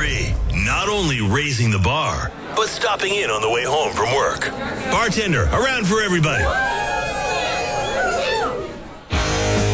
93. Not only raising the bar, but stopping in on the way home from work. Bartender, around for everybody.